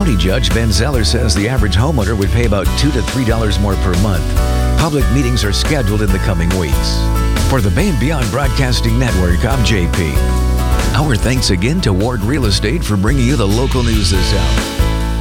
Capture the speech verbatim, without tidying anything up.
County Judge Ben Zeller says the average homeowner would pay about two to three dollars more per month. Public meetings are scheduled in the coming weeks. For the Bay and Beyond Broadcasting Network, I'm J P. Our thanks again to Ward Real Estate for bringing you the local news this hour.